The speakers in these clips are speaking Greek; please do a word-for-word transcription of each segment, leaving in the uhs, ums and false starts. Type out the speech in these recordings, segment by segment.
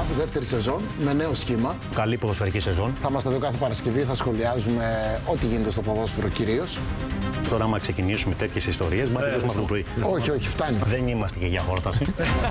Cup, δεύτερη σεζόν, με νέο σχήμα. Καλή ποδοσφαιρική σεζόν. Θα είμαστε εδώ κάθε Παρασκευή, θα σχολιάζουμε ό,τι γίνεται στο ποδόσφαιρο κυρίως. Τώρα, άμα ξεκινήσουμε τέτοιες ιστορίες, μα τελειώσουμε αυτό το πρωί. Όχι, όχι, φτάνει. Δεν είμαστε και για χόρταση.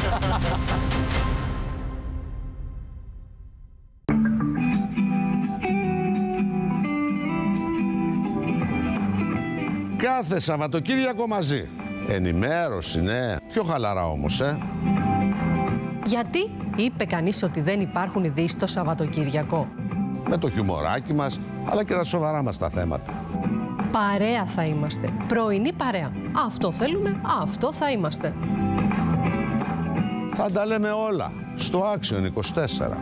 Κάθε Σαββατοκύριακο μαζί. Ενημέρωση, ναι. Πιο χαλαρά όμως, ε. Γιατί είπε κανείς ότι δεν υπάρχουν ειδήσεις το Σαββατοκύριακο? Με το χιουμοράκι μας, αλλά και τα σοβαρά μας τα θέματα. Παρέα θα είμαστε. Πρωινή παρέα. Αυτό θέλουμε, αυτό θα είμαστε. Θα τα λέμε όλα στο Άξιον είκοσι τέσσερα.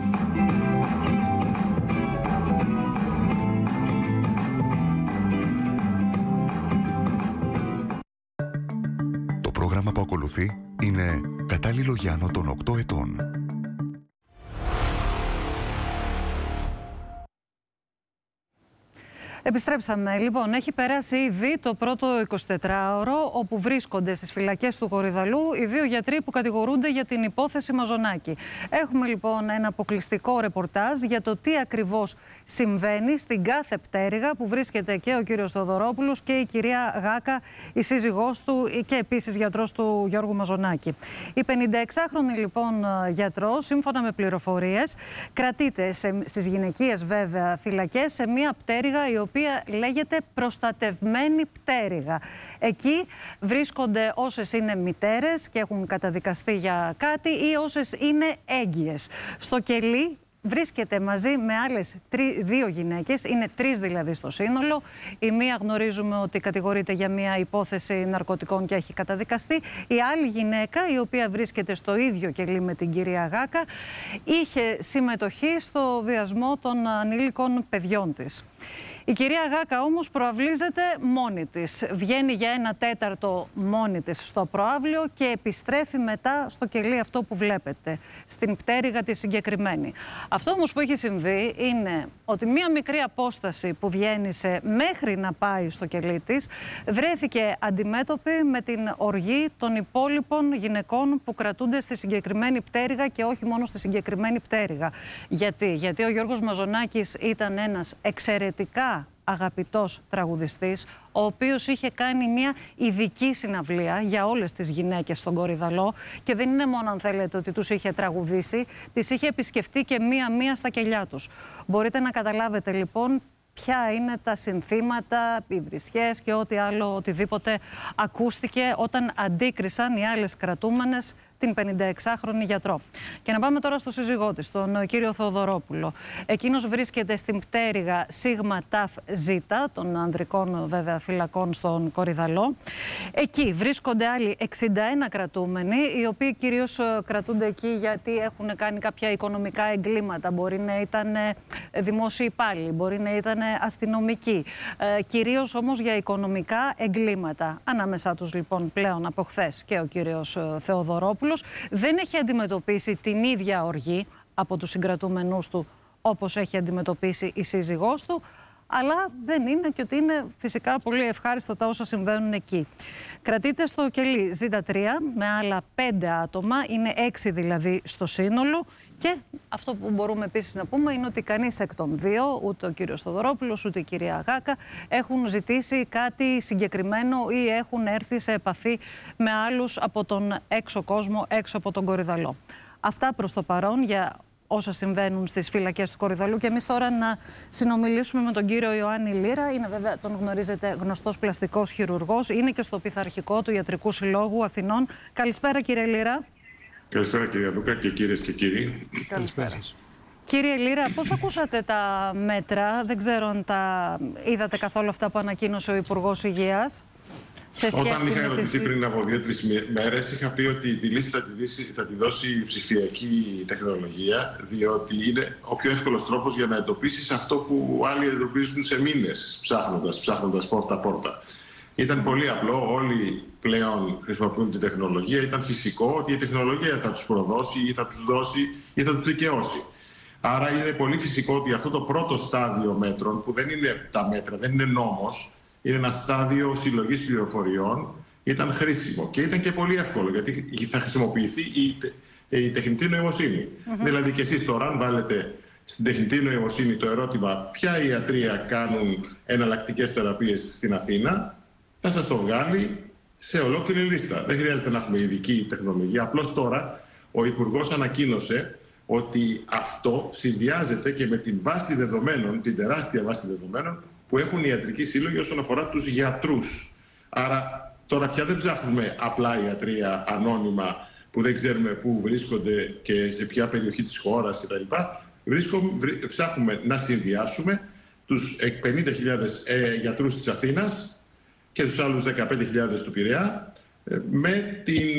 Το πρόγραμμα που ακολουθεί είναι κατάλληλο για άνω των οκτώ ετών. Επιστρέψαμε. Λοιπόν, έχει περάσει ήδη το πρώτο εικοσιτετράωρο, όπου βρίσκονται στις φυλακές του Κορυδαλλού οι δύο γιατροί που κατηγορούνται για την υπόθεση Μαζονάκη. Έχουμε λοιπόν ένα αποκλειστικό ρεπορτάζ για το τι ακριβώς συμβαίνει στην κάθε πτέρυγα που βρίσκεται και ο κύριος Θεοδωρόπουλος και η κυρία Γάκα, η σύζυγός του και επίσης γιατρός του Γιώργου Μαζονάκη. Η πενηνταεξάχρονη λοιπόν γιατρός, σύμφωνα με πληροφορίες, κρατείται σε, στις γυναικείες βέβαια φυλακές σε μια πτέρυγα η οποία οποία λέγεται προστατευμένη πτέρυγα. Εκεί βρίσκονται όσες είναι μητέρες και έχουν καταδικαστεί για κάτι ή όσες είναι έγκυες. Στο κελί βρίσκεται μαζί με άλλες τρι, δύο γυναίκες, είναι τρεις δηλαδή στο σύνολο. Η μία γνωρίζουμε ότι κατηγορείται για μια υπόθεση ναρκωτικών και έχει καταδικαστεί. Η άλλη γυναίκα, η οποία βρίσκεται στο ίδιο κελί με την κυρία Γάκα, είχε συμμετοχή στο βιασμό των ανήλικων παιδιών της. Η κυρία Γάκα όμως προαυλίζεται μόνη της. Βγαίνει για ένα τέταρτο μόνη της στο προαύλιο και επιστρέφει μετά στο κελί αυτό που βλέπετε, στην πτέρυγα τη συγκεκριμένη. Αυτό όμως που έχει συμβεί είναι ότι μία μικρή απόσταση που διένυσε μέχρι να πάει στο κελί της βρέθηκε αντιμέτωπη με την οργή των υπόλοιπων γυναικών που κρατούνται στη συγκεκριμένη πτέρυγα και όχι μόνο στη συγκεκριμένη πτέρυγα. Γιατί, Γιατί ο Γιώργος Μαζονάκης ήταν ένας εξαιρετικά αγαπητός τραγουδιστής, ο οποίος είχε κάνει μια ειδική συναυλία για όλες τις γυναίκες στον Κορυδαλλό και δεν είναι μόνο αν θέλετε ότι τους είχε τραγουδήσει, τις είχε επισκεφτεί και μία-μία στα κελιά τους. Μπορείτε να καταλάβετε λοιπόν ποια είναι τα συνθήματα, οι βρισιές και ό,τι άλλο, οτιδήποτε ακούστηκε όταν αντίκρισαν οι άλλες κρατούμενες την πενηνταεξάχρονη γιατρό. Και να πάμε τώρα στο σύζυγό της, τον κύριο Θεοδωρόπουλο. Εκείνος βρίσκεται στην πτέρυγα Σίγμα Ταφ Ζήτα, των ανδρικών βέβαια φυλακών στον Κορυδαλλό. Εκεί βρίσκονται άλλοι εξήντα ένα κρατούμενοι, οι οποίοι κυρίως κρατούνται εκεί γιατί έχουν κάνει κάποια οικονομικά εγκλήματα. Μπορεί να ήταν δημόσιοι υπάλληλοι, μπορεί να ήταν αστυνομικοί. Ε, κυρίως όμως για οικονομικά εγκλήματα. Ανάμεσά τους λοιπόν πλέον από χθες και ο κύριος Θεοδωρόπουλος. Δεν έχει αντιμετωπίσει την ίδια οργή από τους συγκρατούμενούς του όπως έχει αντιμετωπίσει η σύζυγός του, αλλά δεν είναι και ότι είναι φυσικά πολύ ευχάριστα τα όσα συμβαίνουν εκεί. Κρατείται στο κελί Ζήτα τρία με άλλα πέντε άτομα, είναι έξι δηλαδή στο σύνολο. Και αυτό που μπορούμε επίσης να πούμε είναι ότι κανείς εκ των δύο, ούτε ο κύριος Θεοδωρόπουλος ούτε η κυρία Γάκα, έχουν ζητήσει κάτι συγκεκριμένο ή έχουν έρθει σε επαφή με άλλους από τον έξω κόσμο, έξω από τον Κορυδαλλό. Αυτά προς το παρόν για όσα συμβαίνουν στις φυλακές του Κορυδαλλού. Και εμείς τώρα να συνομιλήσουμε με τον κύριο Ιωάννη Λύρα. Είναι βέβαια, τον γνωρίζετε, γνωστός πλαστικός χειρουργός. Είναι και στο πειθαρχικό του Ιατρικού Συλλόγου Αθηνών. Καλησπέρα κύριε Λύρα. Καλησπέρα κυρία Δούκα και κυρίες και κύριοι. Καλησπέρα σας. Κύριε Λύρα, πώς ακούσατε τα μέτρα? Δεν ξέρω αν τα είδατε καθόλου αυτά που ανακοίνωσε ο Υπουργός Υγείας. Σε σχέση Όταν είχα με ερωτηθεί τις... πριν από δύο-τρεις μέρες, είχα πει ότι τη λύση θα τη, δώσει, θα τη δώσει η ψηφιακή τεχνολογία, διότι είναι ο πιο εύκολος τρόπος για να εντοπίσεις αυτό που άλλοι εντοπίζουν σε μήνες, ψάχνοντας, ψάχνοντας πόρτα-πόρτα. Ήταν πολύ απλό, όλοι πλέον χρησιμοποιούν την τεχνολογία. Ήταν φυσικό ότι η τεχνολογία θα τους προδώσει ή θα τους δώσει ή θα τους δικαιώσει. Άρα είναι πολύ φυσικό ότι αυτό το πρώτο στάδιο μέτρων, που δεν είναι τα μέτρα, δεν είναι νόμος, είναι ένα στάδιο συλλογής πληροφοριών, ήταν χρήσιμο και ήταν και πολύ εύκολο, γιατί θα χρησιμοποιηθεί η η τεχνητή νοημοσύνη. Mm-hmm. Δηλαδή και εσείς τώρα, αν βάλετε στην τεχνητή νοημοσύνη το ερώτημα ποια ιατρεία κάνουν εναλλακτικές θεραπείες στην Αθήνα, θα σας το βγάλει σε ολόκληρη λίστα. Δεν χρειάζεται να έχουμε ειδική τεχνολογία. Απλώς τώρα ο Υπουργός ανακοίνωσε ότι αυτό συνδυάζεται και με την βάση δεδομένων, την τεράστια βάση δεδομένων που έχουν οι ιατρικοί σύλλογοι όσον αφορά τους γιατρούς. Άρα τώρα πια δεν ψάχνουμε απλά ιατρεία ανώνυμα που δεν ξέρουμε πού βρίσκονται και σε ποια περιοχή της χώρας κτλ. Ψάχνουμε να συνδυάσουμε τους πενήντα χιλιάδες ε, γιατρούς της Αθήνας και τους άλλους δεκαπέντε χιλιάδες του Πειραιά με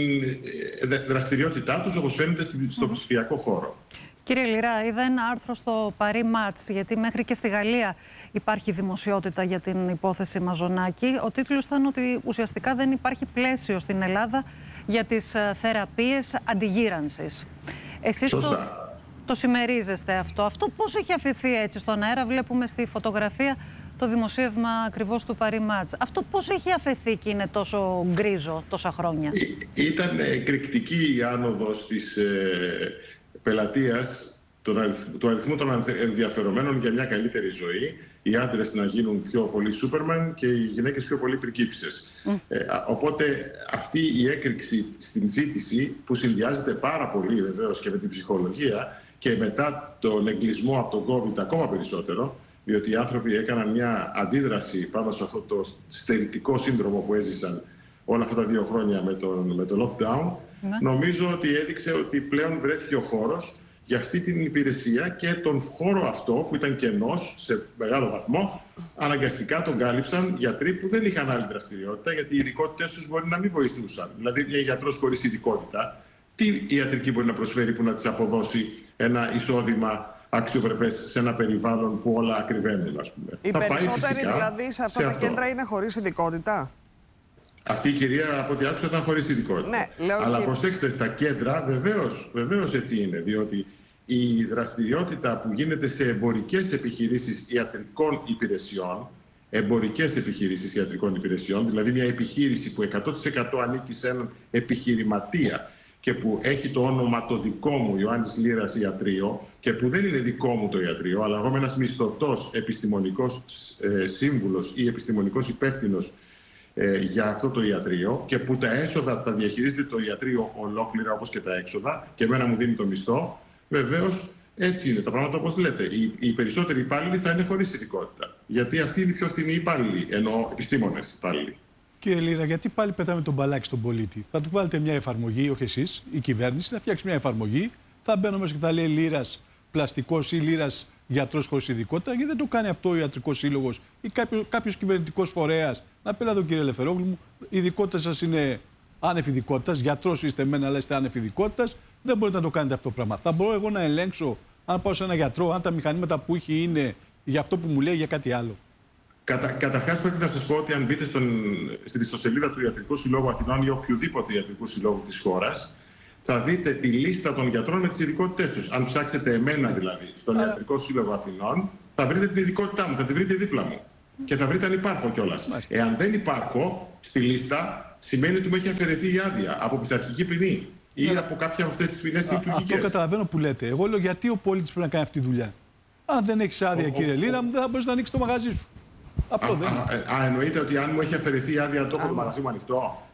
την δραστηριότητά τους όπως φαίνεται στο ψηφιακό χώρο. Κύριε Λυρά, είδα ένα άρθρο στο Paris Match, γιατί μέχρι και στη Γαλλία υπάρχει δημοσιότητα για την υπόθεση Μαζονάκη. Ο τίτλος ήταν ότι ουσιαστικά δεν υπάρχει πλαίσιο στην Ελλάδα για τις θεραπείες αντιγύρανσης. Εσείς το, το συμμερίζεστε αυτό. Αυτό πώς έχει αφηθεί έτσι στον αέρα? Βλέπουμε στη φωτογραφία το δημοσίευμα ακριβώς του Paris Match. Αυτό πώς έχει αφαιθεί και είναι τόσο γκρίζο τόσα χρόνια? Ή, ήταν εκρηκτική η άνοδος της ε, πελατείας, του αριθμού των ενδιαφερομένων για μια καλύτερη ζωή. Οι άντρες να γίνουν πιο πολύ Σούπερμαν και οι γυναίκες πιο πολύ πριγκίπισσες. Mm. Ε, οπότε αυτή η έκρηξη στην ζήτηση, που συνδυάζεται πάρα πολύ βεβαίως και με την ψυχολογία και μετά τον εγκλισμό από τον COVID ακόμα περισσότερο, διότι οι άνθρωποι έκαναν μια αντίδραση πάνω σε αυτό το στερητικό σύνδρομο που έζησαν όλα αυτά τα δύο χρόνια με το, με το lockdown, mm. νομίζω ότι έδειξε ότι πλέον βρέθηκε ο χώρος για αυτή την υπηρεσία και τον χώρο αυτό που ήταν κενός σε μεγάλο βαθμό, αναγκαστικά τον κάλυψαν γιατροί που δεν είχαν άλλη δραστηριότητα, γιατί οι ειδικότητες τους μπορεί να μην βοηθούσαν. Δηλαδή, μια γιατρός χωρίς ειδικότητα, τι ιατρική μπορεί να προσφέρει που να της αποδώσει ένα εισόδημα αξιοπρεπές σε ένα περιβάλλον που όλα ακριβένουν, ας πούμε. Οι Θα περισσότεροι πάει φυσικά δηλαδή σε αυτά σε τα αυτό. κέντρα είναι χωρίς ειδικότητα. Αυτή η κυρία, από ό,τι άκουσα, ήταν χωρίς ειδικότητα. Ναι, λέω Αλλά και... προσέξτε, στα κέντρα βεβαίως, βεβαίως έτσι είναι, διότι η δραστηριότητα που γίνεται σε εμπορικές επιχειρήσεις ιατρικών υπηρεσιών, εμπορικές επιχειρήσεις ιατρικών υπηρεσιών, δηλαδή μια επιχείρηση που εκατό τοις εκατό ανήκει σε έναν επιχειρηματία και που έχει το όνομα το δικό μου, Ιωάννης Λύρας Ιατρείο, και που δεν είναι δικό μου το ιατρείο, αλλά εγώ είμαι ένας μισθωτός επιστημονικός ε, σύμβουλος ή επιστημονικός υπεύθυνος ε, για αυτό το ιατρείο, και που τα έσοδα τα διαχειρίζεται το ιατρείο ολόκληρα, όπως και τα έξοδα, και εμένα μου δίνει το μισθό. Βεβαίως, έτσι είναι τα πράγματα όπως λέτε. Οι, οι περισσότεροι υπάλληλοι θα είναι χωρίς ειδικότητα. Γιατί αυτοί είναι οι πιο φθηνοί υπάλληλοι, ενώ επιστήμονες υπάλληλοι. Κύριε Λύρα, γιατί πάλι πετάμε τον μπαλάκι στον πολίτη? Θα του βάλετε μια εφαρμογή, όχι εσείς, η κυβέρνηση, θα φτιάξει μια εφαρμογή. Θα μπαίνω μέσα και θα λέει Λύρας πλαστικός ή Λύρας γιατρός χωρίς ειδικότητα. Γιατί δεν το κάνει αυτό ο Ιατρικός Σύλλογος ή κάποιος κυβερνητικός φορέας? Να πει εδώ, κύριε Ελευθερόγλου μου, η ειδικότητα σας είναι άνευ ειδικότητας. Γιατρός είστε εμένα, αλλά είστε άνευ ειδικότητας. Δεν μπορείτε να το κάνετε αυτό το πράγμα. Θα μπορώ εγώ να ελέγξω, αν πάω σε ένα γιατρό, αν τα μηχανήματα που έχει είναι για αυτό που μου λέει, για κάτι άλλο? Κατα, καταρχάς πρέπει να σας πω ότι αν μπείτε στον, στην ιστοσελίδα του Ιατρικού Συλλόγου Αθηνών ή οποιοδήποτε Ιατρικού Συλλόγου της χώρας, θα δείτε τη λίστα των γιατρών με τις ειδικότητές τους. Αν ψάξετε εμένα δηλαδή στον Αλλά... Ιατρικό Σύλλογο Αθηνών, θα βρείτε την ειδικότητά μου, θα τη βρείτε δίπλα μου. Και θα βρείτε αν υπάρχω κιόλας. Εάν δεν υπάρχω στη λίστα, σημαίνει ότι μου έχει αφαιρεθεί η άδεια από πειθαρχική ποινή ή yeah. από κάποια από αυτές τις ποινές λειτουργικές. Αυτό καταλαβαίνω που λέτε. Εγώ λέω γιατί ο πολίτης πρέπει να κάνει αυτή τη δουλειά. Αν δεν έχεις άδεια, ο, κύριε Λύρα, δεν θα μπορείς να ανοίξεις το μαγαζί σου. Αυτό α, δεν είναι. Α, α, εννοείται ότι αν μου έχει αφαιρεθεί η άδεια, το έχω το μαγαζί μου ανοιχτό?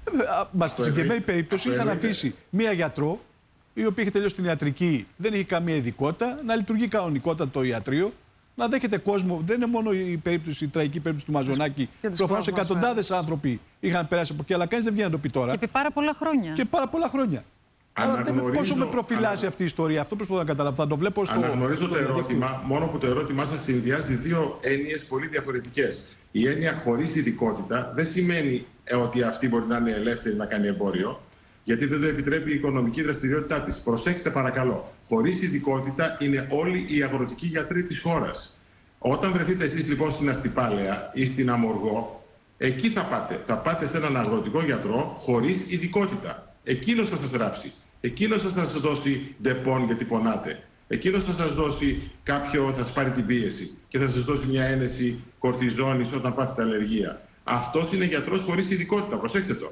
Μα στη συγκεκριμένη περίπτωση είχαν αφήσει μία γιατρό, η οποία είχε τελειώσει την ιατρική, δεν είχε καμία ειδικότητα, να λειτουργεί κανονικότατα το ιατρείο, να δέχεται κόσμο. Δεν είναι μόνο η, περίπτωση, η τραγική περίπτωση του Μαζονάκη. Προφανώς εκατοντάδες άνθρωποι είχαν περάσει από εκεί, αλλά κανείς δεν βγαίνει να το πει τώρα. Και επί πάρα πολλά χρόνια. Και πάρα πολλά χρόνια. Άρα δεν, πόσο με προφυλάζει ανα... αυτή η ιστορία, αυτό προσπαθώ να καταλάβω. Θα το βλέπω στο. Αναγνωρίζω στο το ερώτημα, μόνο που το ερώτημά σας συνδυάζει δύο έννοιες πολύ διαφορετικές. Η έννοια χωρίς ειδικότητα δεν σημαίνει ότι αυτή μπορεί να είναι ελεύθερη να κάνει εμπόριο, γιατί δεν το επιτρέπει η οικονομική δραστηριότητά της. Προσέξτε παρακαλώ. Χωρίς ειδικότητα είναι όλοι οι αγροτικοί γιατροί της χώρας. Όταν βρεθείτε εσείς λοιπόν στην Αστυπάλαια ή στην Αμοργό, εκεί θα πάτε. Θα πάτε σε έναν αγροτικό γιατρό χωρίς ειδικότητα. Εκείνος θα σας γράψει. Εκείνος θα σας δώσει ντεπών γιατί πονάτε. Εκείνος θα σας δώσει κάποιο, θα σας πάρει την πίεση και θα σας δώσει μια ένεση κορτιζόνης όταν πάθετε αλλεργία. Αυτός είναι γιατρός χωρίς ειδικότητα. Προσέξτε το.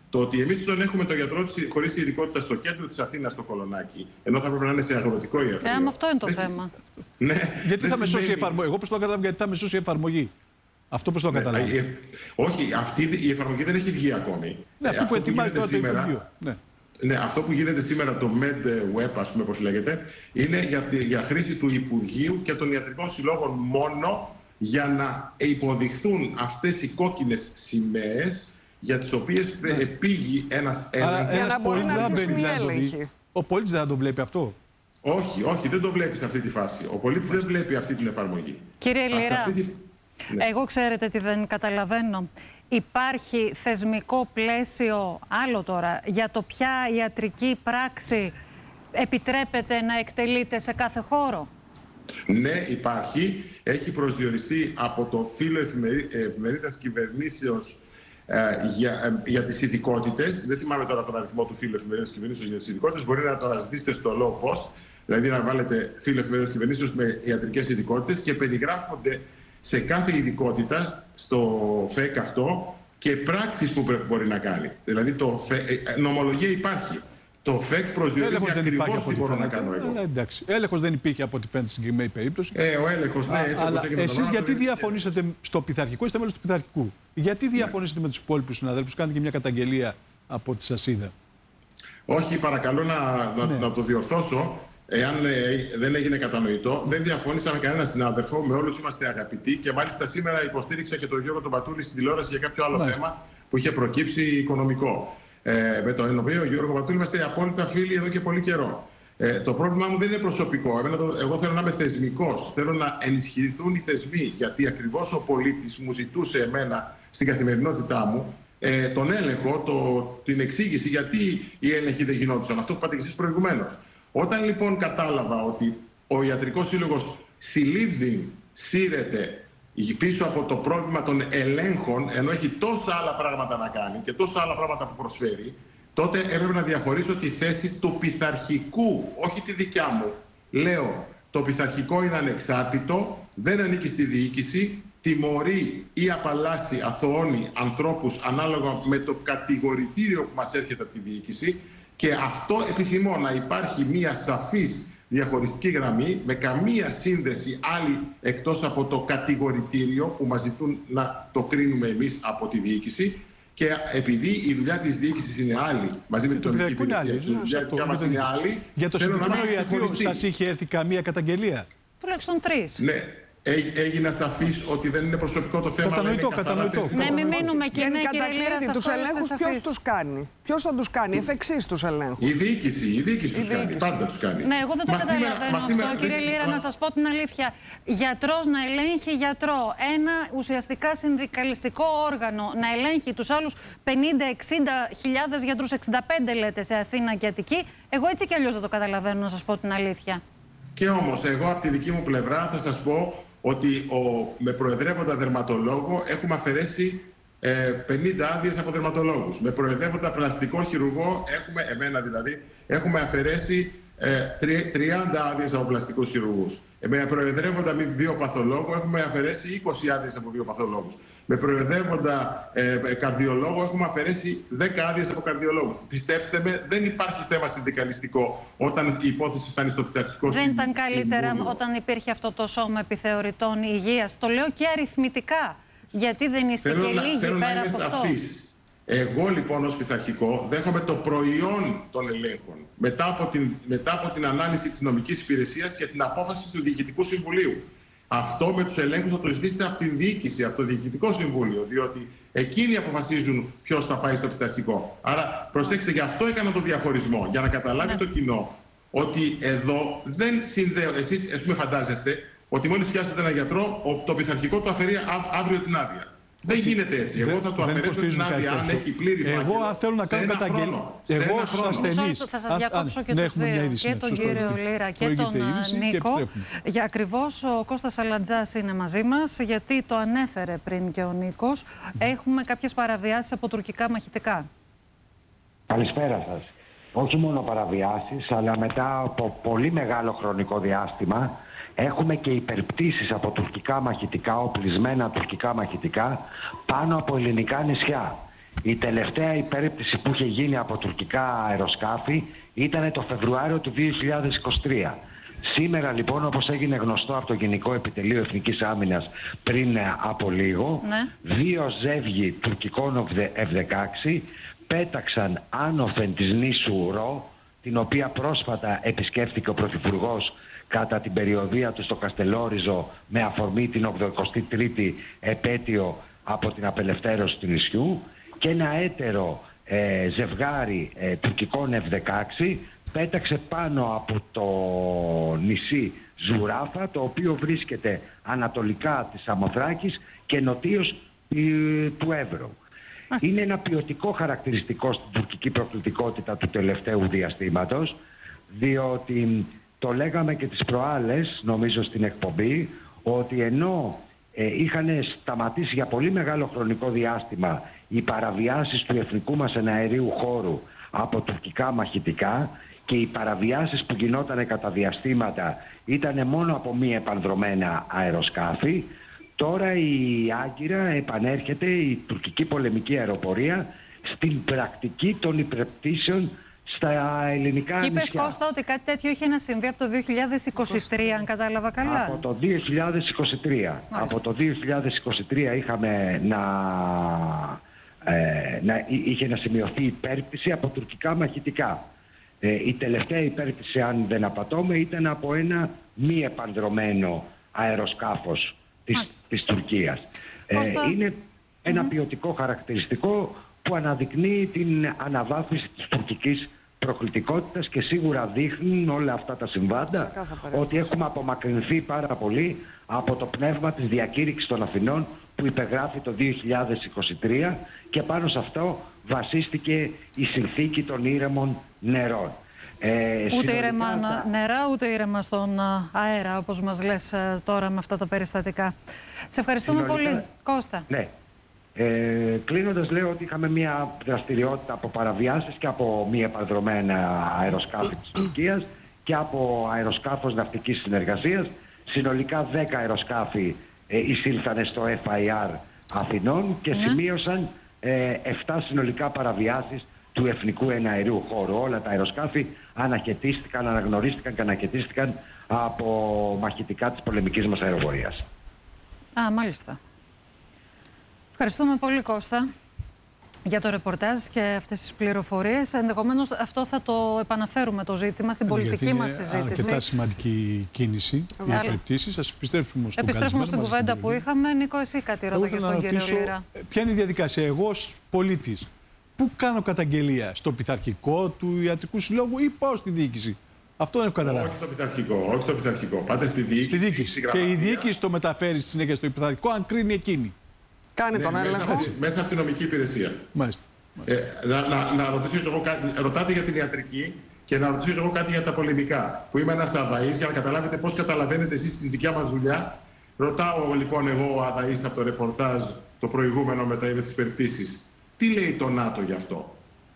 Το ότι εμείς τον έχουμε τον γιατρό χωρίς ειδικότητα στο κέντρο της Αθήνας, στο Κολονάκι, ενώ θα πρέπει να είναι σε αγροτικό ιατρείο. Ε, αυτό είναι το δεν θέμα. Ναι, γιατί θα με σώσει η εφαρμογή. Εγώ πώς το καταλαβαίνω, γιατί θα με σώσει η εφαρμογή. Αυτό πώς το ναι, καταλαβαίνω. Ε, όχι, αυτή η εφαρμογή δεν έχει βγει ακόμη. Ναι, αυτό, ε, που ετοιμάζει τώρα το Υπουργείο. Ναι. Ναι, αυτό που γίνεται σήμερα, το MedWeb, ας πούμε, πώς λέγεται, είναι για, για χρήση του Υπουργείου και των ιατρικών συλλόγων μόνο, για να υποδειχθούν αυτές οι κόκκινες σημαίες για τις οποίες πήγει ένας έλεγχος. Για να μπορεί να αρχίσουν οι έλεγχοι. Ο πολίτης δεν θα το βλέπει αυτό. Όχι, όχι, δεν το βλέπει σε αυτή τη φάση. Ο πολίτης δεν βλέπει αυτή την εφαρμογή. Κύριε Λίρα, τη... ναι. εγώ ξέρετε τι δεν καταλαβαίνω. Υπάρχει θεσμικό πλαίσιο, άλλο τώρα, για το ποια ιατρική πράξη επιτρέπεται να εκτελείται σε κάθε χώρο. Ναι, υπάρχει. Έχει προσδιοριστεί από το φύλλο εφημερίδας κυβερνήσεως ε, για, ε, για τις ειδικότητες. Δεν θυμάμαι τώρα τον αριθμό του φύλλου εφημερίδας κυβερνήσεως για τις ειδικότητες. Μπορεί να το αναζητήσετε στο low post, δηλαδή να βάλετε φύλλο εφημερίδας κυβερνήσεως με ιατρικές ειδικότητες και περιγράφονται σε κάθε ειδικότητα στο ΦΕΚ αυτό και πράξεις που πρέπει, μπορεί να κάνει. Δηλαδή, το ΦΕΚ, νομολογία υπάρχει. Το ΦΕΚ προσδιορίζει ακριβώς τι μπορώ να κάνω εγώ. Ε, εντάξει. Έλεγχος δεν υπήρχε από ό,τι φαίνεται στην συγκεκριμένη περίπτωση. Ε, ο έλεγχος, ναι. Έτσι, αλλά εσείς γιατί διαφωνήσατε στο πειθαρχικό, είστε μέλος του πειθαρχικού. Γιατί διαφωνήσατε ναι. με τους υπόλοιπους συναδέλφους, κάνετε και μια καταγγελία από ό,τι σας είδα. Όχι, παρακαλώ να, να, ναι. να το διορθώσω. Εάν ε, δεν έγινε κατανοητό, δεν διαφώνησα με κανένα συνάδελφο. Με όλους είμαστε αγαπητοί και μάλιστα σήμερα υποστήριξα και τον Γιώργο τον Πατούλη στην τηλεόραση για κάποιο άλλο μάλιστα. θέμα που είχε προκύψει οικονομικό. Ε, με τον οποίο Γιώργο Πατούλη είμαστε απόλυτα φίλοι εδώ και πολύ καιρό. Ε, το πρόβλημά μου δεν είναι προσωπικό. Εμένα το, εγώ θέλω να είμαι θεσμικός. Θέλω να ενισχυθούν οι θεσμοί. Γιατί ακριβώς ο πολίτης μου ζητούσε εμένα στην καθημερινότητά μου ε, τον έλεγχο, το, την εξήγηση γιατί οι έλεγχοι δεν γινόντουσαν. Αυτό που είπατε και εσείς προηγουμένως. Όταν λοιπόν κατάλαβα ότι ο Ιατρικός Σύλλογος συλλήβδην σύρεται πίσω από το πρόβλημα των ελέγχων, ενώ έχει τόσα άλλα πράγματα να κάνει και τόσα άλλα πράγματα που προσφέρει, τότε έπρεπε να διαχωρίσω τη θέση του πειθαρχικού, όχι τη δικιά μου. Λέω, το πειθαρχικό είναι ανεξάρτητο, δεν ανήκει στη διοίκηση, τιμωρεί ή απαλλάσσει, αθωώνει ανθρώπους ανάλογα με το κατηγορητήριο που μας έρχεται από τη διοίκηση και αυτό επιθυμώ να υπάρχει μια σαφής διαχωριστική γραμμή με καμία σύνδεση άλλη εκτός από το κατηγορητήριο που μας ζητούν να το κρίνουμε εμείς από τη διοίκηση και επειδή η δουλειά της διοίκησης είναι άλλη μαζί με την τοπική υπηρεσία και η δουλειά μας είναι άλλη. Για το συγκεκριμένο ιατρείο σας είχε έρθει καμία καταγγελία? Τουλάχιστον τρεις. Ναι. Έγινα σαφής ότι δεν είναι προσωπικό το θέμα. Κατανοητό, κατανοητό. Ναι, μην μείνουμε και ναι, κύριε Λίρα, τους ελέγχους ποιος τους κάνει? Ποιος θα τους κάνει εφ' εξής τους ελέγχους? Η διοίκηση, η διοίκηση τους κάνει, πάντα τους κάνει. Ναι, εγώ δεν το καταλαβαίνω αυτό, κύριε Λίρα, να σας πω την αλήθεια. Γιατρός να ελέγχει γιατρό, ένα ουσιαστικά συνδικαλιστικό όργανο να ελέγχει τους άλλους πενήντα εξήντα χιλιάδες γιατρούς, εξήντα πέντε λέτε σε Αθήνα και Αττική, εγώ έτσι κι αλλιώς δεν το καταλαβαίνω, να σας πω την αλήθεια. Και όμως, εγώ από τη δική μου πλευρά θα σας πω ότι ο, με προεδρεύοντα δερματολόγο έχουμε αφαιρέσει ε, πενήντα άδειες από δερματολόγους. Με προεδρεύοντα πλαστικό χειρουργό, έχουμε, εμένα δηλαδή, έχουμε αφαιρέσει ε, τριάντα άδειες από πλαστικούς χειρουργούς. Ε, με προεδρεύοντα βιοπαθολόγο έχουμε αφαιρέσει είκοσι άδειες από βιοπαθολόγους. Με προεδρεύοντα ε, καρδιολόγο έχουμε αφαιρέσει δέκα άδειες από καρδιολόγους. Πιστέψτε με, δεν υπάρχει θέμα συνδικαλιστικό όταν η υπόθεση φτάνει στο πειθαρχικό συμβούλιο. Δεν ήταν καλύτερα όταν υπήρχε αυτό το σώμα επιθεωρητών υγείας? Το λέω και αριθμητικά. Γιατί δεν είστε θέλω και να, λίγοι πέρα να από αυτό? Εγώ λοιπόν ως πειθαρχικό δέχομαι το προϊόν των ελέγχων μετά από την, μετά από την ανάλυση της νομικής υπηρεσίας και την απόφαση του Διοικητικού Συμβουλίου. Αυτό με τους ελέγχους θα το ζητήσετε από την διοίκηση, από το Διοικητικό Συμβούλιο, διότι εκείνοι αποφασίζουν ποιος θα πάει στο πειθαρχικό. Άρα προσέξτε, γι' αυτό έκανα το διαχωρισμό, για να καταλάβει ναι. το κοινό ότι εδώ δεν συνδέω. Εσείς, ας πούμε, φαντάζεστε ότι μόλις πιάσετε έναν γιατρό, το πειθαρχικό του αφαιρεί αύριο την άδεια. Δεν γίνεται έτσι. Εγώ θα του αφαιρέσω την άδεια αν έχει πλήρη φάκελο. Εγώ αν θέλω να κάνω καταγγελία. Εγώ ως ασθενής. Θα σας διακόψω και τους δύο. Και τον κύριο Λίρα και τον Νίκο. Για ακριβώς ο Κώστας Αλατζάς είναι μαζί μας, γιατί το ανέφερε πριν και ο Νίκος. Έχουμε κάποιες παραβιάσεις από τουρκικά μαχητικά. Καλησπέρα σας. Όχι μόνο παραβιάσεις, αλλά μετά από πολύ μεγάλο χρονικό διάστημα έχουμε και υπερπτήσεις από τουρκικά μαχητικά, οπλισμένα τουρκικά μαχητικά, πάνω από ελληνικά νησιά. Η τελευταία υπέρπτυση που είχε γίνει από τουρκικά αεροσκάφη ήταν το Φεβρουάριο του δύο χιλιάδες είκοσι τρία. Σήμερα λοιπόν, όπως έγινε γνωστό από το Γενικό Επιτελείο Εθνικής Άμυνας πριν από λίγο, ναι. δύο ζεύγοι τουρκικών εφ δεκαέξι πέταξαν άνωθεν της νήσου Ρο, την οποία πρόσφατα επισκέφθηκε ο Πρωθυπουργός κατά την περιοδεία του στο Καστελόριζο με αφορμή την ογδοηκοστή τρίτη επέτειο από την απελευθέρωση του νησιού, και ένα έτερο ε, ζευγάρι ε, τουρκικών εφ δεκαέξι πέταξε πάνω από το νησί Ζουράφα, το οποίο βρίσκεται ανατολικά της Σαμοθράκης και νοτίως του Εύρου. Είναι ένα ποιοτικό χαρακτηριστικό στην τουρκική προκλητικότητα του τελευταίου διαστήματος, διότι το λέγαμε και τις προάλλες, νομίζω στην εκπομπή, ότι ενώ ε, είχαν σταματήσει για πολύ μεγάλο χρονικό διάστημα οι παραβιάσεις του εθνικού μας εναερίου χώρου από τουρκικά μαχητικά, και οι παραβιάσεις που γινόταν κατά διαστήματα ήταν μόνο από μη επανδρομένα αεροσκάφη, τώρα η Άγκυρα επανέρχεται, η τουρκική πολεμική αεροπορία, στην πρακτική των υπερπτήσεων στα ελληνικά νησιά. Και είπες, Κώστα, ότι κάτι τέτοιο είχε να συμβεί από το δύο χιλιάδες είκοσι τρία, αν κατάλαβα καλά. Από το δύο χιλιάδες είκοσι τρία. Μάλιστα. Από το δύο χιλιάδες είκοσι τρία είχαμε να, ε, να, είχε να σημειωθεί υπέρπτυση από τουρκικά μαχητικά. Ε, η τελευταία υπέρπτυση, αν δεν απατώμε, ήταν από ένα μη επανδρωμένο αεροσκάφος της, της Τουρκίας. Ε, είναι ένα mm-hmm. ποιοτικό χαρακτηριστικό που αναδεικνύει την αναβάθμιση της τουρκικής προκλητικότητας, και σίγουρα δείχνουν όλα αυτά τα συμβάντα ότι έχουμε απομακρυνθεί πάρα πολύ από το πνεύμα της διακήρυξης των Αθηνών που υπεγράφει το δύο χιλιάδες είκοσι τρία, και πάνω σε αυτό βασίστηκε η συνθήκη των ήρεμων νερών. Ε, ούτε ήρεμα θα... νερά, ούτε ήρεμα στον αέρα, όπως μας λες τώρα με αυτά τα περιστατικά. Σε ευχαριστούμε συνολικά... πολύ, Κώστα. Ναι. Ε, κλείνοντας, λέω ότι είχαμε μια δραστηριότητα από παραβιάσεις και από μη επανδρομένα αεροσκάφη της Τουρκίας και από αεροσκάφος ναυτικής συνεργασίας. Συνολικά δέκα αεροσκάφη ε, εισήλθανε στο εφ άι αρ Αθηνών και ναι. σημείωσαν ε, επτά συνολικά παραβιάσεις του εθνικού εναερίου χώρου. Όλα τα αεροσκάφη αναχαιτίστηκαν, αναγνωρίστηκαν και αναχαιτίστηκαν από μαχητικά της πολεμικής μας αεροπορίας. Α, μάλιστα. Ευχαριστούμε πολύ, Κώστα, για το ρεπορτάζ και αυτές τις πληροφορίες. Ενδεχομένως αυτό θα το επαναφέρουμε το ζήτημα στην πολιτική μας συζήτηση. Είναι αρκετά σημαντική κίνηση οι υπερπτήσεις. Ας επιστρέψουμε στον Επιστρέφουμε στην κουβέντα που είχαμε. Νίκο, εσύ κάτι ρώταγες στον κύριο Λύρα. Ποια είναι η διαδικασία? Εγώ ως πολίτης, πού κάνω καταγγελία? Στο πειθαρχικό του Ιατρικού Συλλόγου ή πάω στη διοίκηση? Αυτό δεν έχω καταλάβει. Όχι στο πειθαρχικό. Όχι στο πειθαρχικό. Πάτε στη διοίκηση. Στη διοίκηση. Και η διοίκηση το μεταφέρει στη συνέχεια στο πειθαρχικό, αν κρίνει εκείνη. Κάνει ναι, τον μέσα έλεγχο. Μέσα, μέσα από την νομική υπηρεσία. Μάλιστα. Ε, να, να, να ρωτήσω εγώ κάτι. Ρωτάτε για την ιατρική και να ρωτήσω εγώ κάτι για τα πολεμικά. Που είμαι ένας αδαής, για να καταλάβετε πώς καταλαβαίνετε εσείς τη δικιά μας δουλειά. Ρωτάω λοιπόν εγώ ο αδαής από το ρεπορτάζ το προηγούμενο με τις υπερπτήσεις. Τι λέει το ΝΑΤΟ γι' αυτό?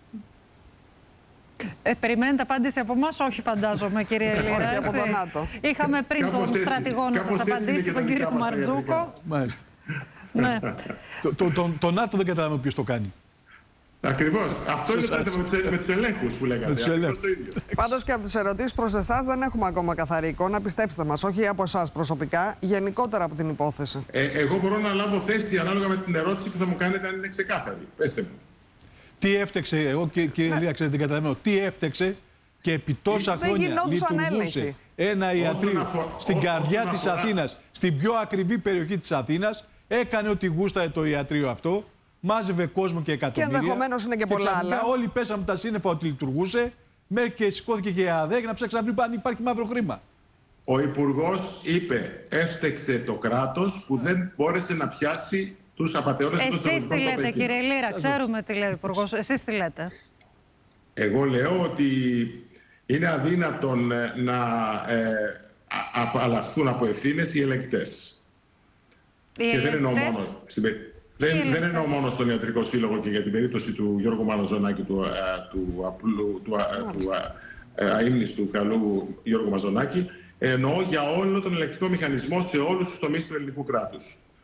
Ε, περιμένετε απάντηση από εμάς? Όχι, φαντάζομαι, κύριε Λύρα. Όχι, από το ΝΑΤΟ. Είχαμε πριν τον έτσι, στρατηγό να σας απαντήσει, τον κύριο Μαρτζούκο. Μάλιστα. Ναι. το, το, το, το ΝΑΤΟ δεν καταλαβαίνω ποιος το κάνει. Ακριβώς. Αυτό είναι το θέμα με τους ελέγχους που λέγατε. Πάντως και από τις ερωτήσεις προς εσάς δεν έχουμε ακόμα καθαρή εικόνα. Πιστέψτε μας, όχι από εσάς προσωπικά, γενικότερα από την υπόθεση. Ε, εγώ μπορώ να λάβω θέση ανάλογα με την ερώτηση που θα μου κάνετε, αν είναι ξεκάθαρη. Πέστε μου. Τι έφτεξε, εγώ και κύριε Λύρα, ξέρετε, δεν καταλαβαίνω. Τι έφτεξε και επί τόσα δεν χρόνια λειτουργούσε ένα ιατρείο στην καρδιά της Αθήνας, στην πιο ακριβή περιοχή της Αθήνας, έκανε ό,τι γούσταρε το ιατρείο αυτό, μάζευε κόσμο και εκατομμύρια. Και ενδεχομένως είναι και, και πολλά άλλα. Όλοι πέσαμε τα σύννεφα ότι λειτουργούσε, μέχρι και σηκώθηκε και η ΑΔΕΚ να ψάξει να βρει αν υπάρχει μαύρο χρήμα. Ο Υπουργός είπε, έφτεξε το κράτος που δεν μπόρεσε να πιάσει τους απατεώνες. Εσείς τι λέτε, κύριε Λύρα? Ξέρουμε τι λέει ο Υπουργός. Εσείς τι λέτε? Εγώ λέω ότι είναι αδύνατον να ε, απαλλαχθούν από ευθύνες οι ελεγκτές. Οι και δεν εννοώ, μόνο, δεν, δεν εννοώ μόνο στον Ιατρικό Σύλλογο και για την περίπτωση του Γιώργου Μαζονάκη, του, του, απλού, του, του αείμνηστου καλού Γιώργου Μαζονάκη. Εννοώ για όλο τον ελεγκτικό μηχανισμό σε όλους τους τομείς του ελληνικού κράτους.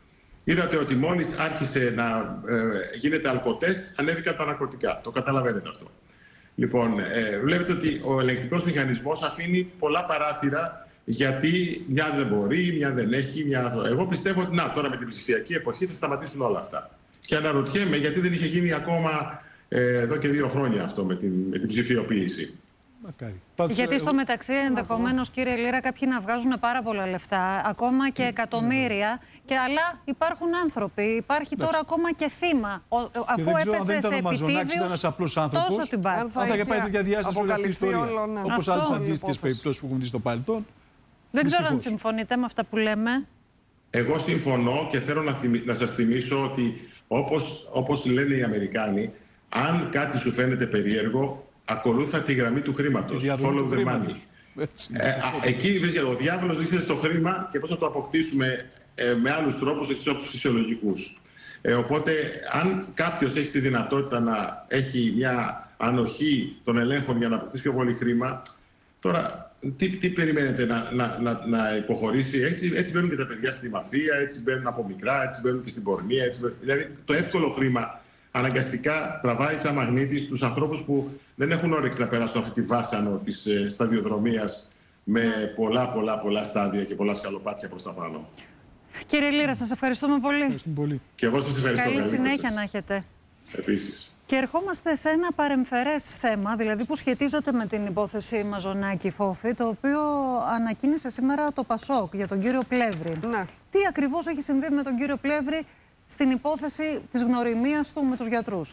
είδατε ότι μόλις άρχισε να ε, γίνεται αλκοτέστ, ανέβηκαν τα ναρκωτικά. Το καταλαβαίνετε αυτό. Λοιπόν, ε, βλέπετε ότι ο ελεγκτικός μηχανισμός αφήνει πολλά παράθυρα, γιατί μια δεν μπορεί, μια δεν έχει. Μια... Εγώ πιστεύω ότι να, τώρα με την ψηφιακή εποχή θα σταματήσουν όλα αυτά. Και αναρωτιέμαι γιατί δεν είχε γίνει ακόμα ε, εδώ και δύο χρόνια αυτό με την, με την ψηφιοποίηση. Μακάρι. Γιατί στο μεταξύ, ενδεχομένως, κύριε Λύρα, κάποιοι να βγάζουν πάρα πολλά λεφτά, ακόμα και εκατομμύρια, και αλλά υπάρχουν άνθρωποι. Υπάρχει τώρα ακόμα και θύμα. Ο, αφού έπεσε σε επιτίδιους, τόσο την πάρει. Αν θα είχε πάει τέτοια διάσταση όλη αυτή η ιστορία. Όπως άλλες αντίστοιχες περιπτώσεις που έχουν δει στο παρελθόν. Δεν ξέρω αν συμφωνείτε με αυτά που λέμε. Εγώ συμφωνώ και θέλω να, θυμι... να σας θυμίσω ότι όπως, όπως λένε οι Αμερικάνοι, αν κάτι σου φαίνεται περίεργο, ακολούθα τη γραμμή του χρήματος. Follow the money. Ε, α, εκεί βρίσκεται ο διάβολος, βρίσκεται στο χρήμα και πώς θα το αποκτήσουμε ε, με άλλους τρόπους, εξ όπους φυσιολογικούς. Ε, οπότε, αν κάποιος έχει τη δυνατότητα να έχει μια ανοχή των ελέγχων για να αποκτήσει πιο πολύ χρήμα, τώρα τι, τι περιμένετε να, να, να, να υποχωρήσει? Έτσι, έτσι μπαίνουν και τα παιδιά στη μαφία, έτσι μπαίνουν από μικρά, έτσι μπαίνουν και στην πορνεία. Έτσι μπαίνουν... Δηλαδή, το εύκολο χρήμα αναγκαστικά τραβάει σαν μαγνήτη στους ανθρώπους που δεν έχουν όρεξη να περάσουν αυτή τη βάσανο της ε, σταδιοδρομίας με πολλά πολλά πολλά στάδια και πολλά σκαλοπάτια προς τα πάνω. Κύριε Λύρα, σας ευχαριστούμε πολύ. Ευχαριστούμε πολύ. Και εγώ σας ευχαριστώ. Καλή συνέχεια να έχετε. Επίσης. Και ερχόμαστε σε ένα παρεμφερές θέμα, δηλαδή που σχετίζεται με την υπόθεση Μαζονάκη Φόφη, το οποίο ανακοίνησε σήμερα το Πασόκ για τον κύριο Πλεύρη. Ναι. Τι ακριβώς έχει συμβεί με τον κύριο Πλεύρη στην υπόθεση της γνωριμίας του με τους γιατρούς?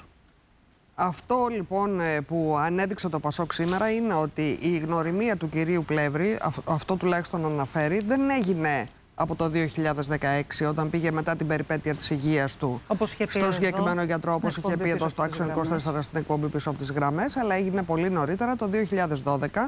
Αυτό λοιπόν που ανέδειξε το Πασόκ σήμερα είναι ότι η γνωριμία του κυρίου Πλεύρη, αυτό τουλάχιστον αναφέρει, δεν έγινε από το δύο χιλιάδες δεκαέξι, όταν πήγε μετά την περιπέτεια της υγείας του στο συγκεκριμένο γιατρό, όπως είχε πει εδώ στο Άξιον είκοσι τέσσερα στην εκπομπή πίσω από τις γραμμές, αλλά έγινε πολύ νωρίτερα, το δύο χιλιάδες δώδεκα,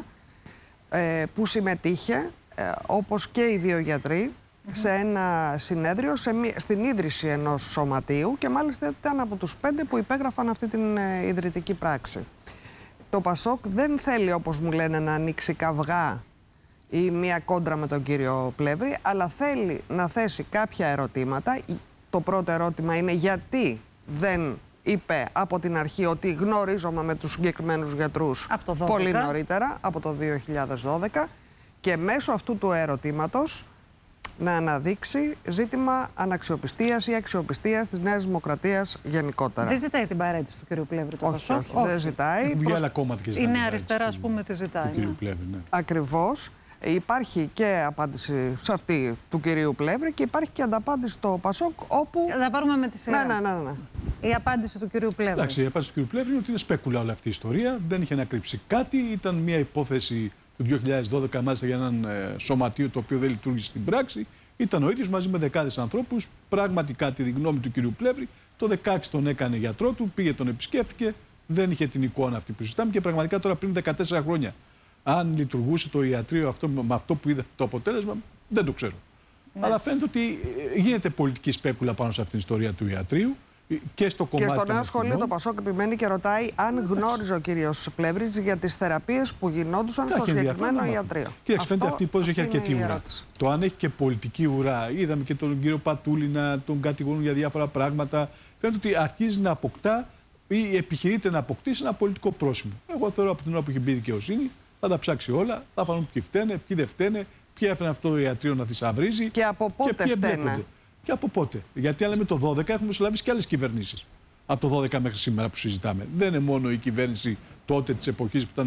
που συμμετείχε, όπως και οι δύο γιατροί, σε ένα συνέδριο, σε, στην ίδρυση ενός σωματείου, και μάλιστα ήταν από τους πέντε που υπέγραφαν αυτή την ε, ιδρυτική πράξη. Το Πασόκ δεν θέλει, όπως μου λένε, να ανοίξει καυγά ή μία κόντρα με τον κύριο Πλεύρη, αλλά θέλει να θέσει κάποια ερωτήματα. Το πρώτο ερώτημα είναι γιατί δεν είπε από την αρχή ότι γνωρίζομαι με τους συγκεκριμένους γιατρούς πολύ νωρίτερα, από το δύο χιλιάδες δώδεκα, και μέσω αυτού του ερωτήματος να αναδείξει ζήτημα αναξιοπιστίας ή αξιοπιστίας της Νέας Δημοκρατίας γενικότερα. Δεν ζητάει την παρέτηση του κ. Πλεύρη το όχι, Πασόκ. όχι, όχι, δεν ζητάει. Προς... Είναι αριστερά, ας πούμε, τη ζητάει. Ναι. Ναι. Ναι. Ακριβώς. Υπάρχει και απάντηση σε αυτή του κυρίου Πλεύρη και υπάρχει και ανταπάντηση στο Πασόκ, όπου... Θα πάρουμε με τη σειρά. Ναι, ναι, ναι, ναι. Η απάντηση του κυρίου Πλεύρη. Εντάξει, η απάντηση του κυρίου Πλεύρη είναι ότι είναι σπέκουλα όλη αυτή η ιστορία. Δεν είχε να κρύψει κάτι. Ήταν μια υπόθεση του δύο χιλιάδες δώδεκα, μάλιστα, για έναν ε, σωματείο το οποίο δεν λειτουργήσε στην πράξη. Ήταν ο ίδιος μαζί με δεκάδες ανθρώπους. Πραγματικά, τη γνώμη του κυρίου Πλεύρη, το δεκαέξι τον έκανε γιατρό του, πήγε, τον επισκέφθηκε, δεν είχε την εικόνα αυτή που συζητάμε, και πραγματικά τώρα πριν δεκατέσσερα χρόνια, αν λειτουργούσε το ιατρείο αυτό, με αυτό που είδα το αποτέλεσμα, δεν το ξέρω. Ναι. Αλλά φαίνεται ότι γίνεται πολιτική σπέκουλα πάνω σε αυτήν την ιστορία του ιατρείου. Και στο, και στο νέο σχολείο το Πασόκ επιμένει και ρωτάει αν γνώριζε ο κύριος Πλεύρης για τις θεραπείες που γινόντουσαν στο συγκεκριμένο ιατρείο. Κοίταξε, φαίνεται αυτή η υπόθεση έχει αρκετή ουρά. Το αν έχει και πολιτική ουρά, είδαμε και τον κύριο Πατούλη να τον κατηγορούν για διάφορα πράγματα. Φαίνεται ότι αρχίζει να αποκτά ή επιχειρείται να αποκτήσει ένα πολιτικό πρόσημο. Εγώ θεωρώ από την ώρα που έχει μπει η δικαιοσύνη, θα τα ψάξει όλα, θα φανούν ποιοι φταίνε, ποιοι δεν φταίνε, ποιοι έφεραν αυτό το ιατρείο να θησαυρίζει. Και από πότε και φταίνε. Και από πότε. Γιατί αν λέμε το δώδεκα, έχουμε συλλάβει και άλλες κυβερνήσεις. Από το δώδεκα μέχρι σήμερα που συζητάμε. Δεν είναι μόνο η κυβέρνηση τότε της εποχής που ήταν